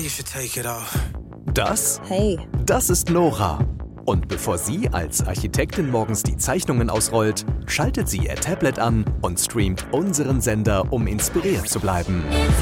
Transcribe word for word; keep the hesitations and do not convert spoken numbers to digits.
you should take it off. Das? Hey. Das ist Nora. Und bevor sie als Architektin morgens die Zeichnungen ausrollt, schaltet sie ihr Tablet an und streamt unseren Sender, um inspiriert zu bleiben.